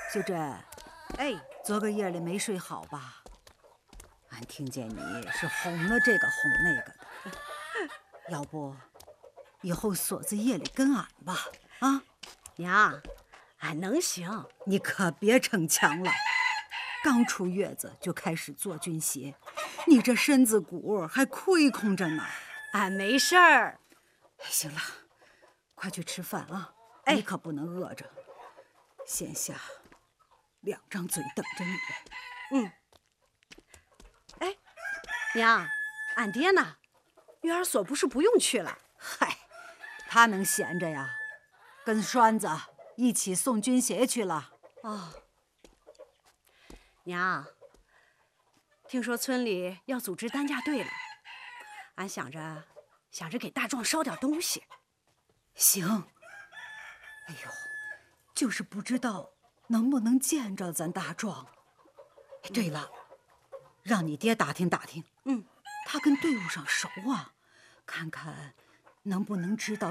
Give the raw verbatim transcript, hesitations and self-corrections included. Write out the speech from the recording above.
秀珍， 哎， 昨个夜里没睡好吧？俺听见你是哄了这个哄那个的，要不以后锁子夜里跟俺吧？啊， 娘，俺能行。 你可别逞强了，刚出月子就开始做军鞋，你这身子骨还亏空着呢。 俺没事儿。 行了，快去吃饭啊！ 哎， 你可不能饿着，闲下两张嘴等着你。 嗯。哎，娘，俺爹呢？育儿所不是不用去了？ 嗨，他能闲着呀？跟栓子一起送军鞋去了。 哦，娘，听说村里要组织担架队了，俺想着想着给大壮捎点东西。 行。哎呦，就是不知道能不能见着咱大壮。哎，对了，让你爹打听打听， 嗯， 他跟队伍上熟啊，看看能不能知道